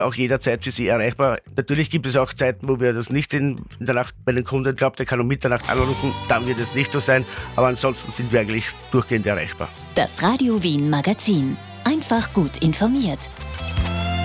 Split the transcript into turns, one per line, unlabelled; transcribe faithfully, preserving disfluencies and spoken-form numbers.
auch jederzeit für Sie erreichbar. Natürlich gibt es auch Zeiten, wo wir das nicht in der Nacht bei den Kunden glaubt, der kann um Mitternacht anrufen, dann wird es nicht so sein, aber ansonsten sind wir eigentlich durchgehend erreichbar.
Das Radio Wien Magazin. Einfach gut informiert.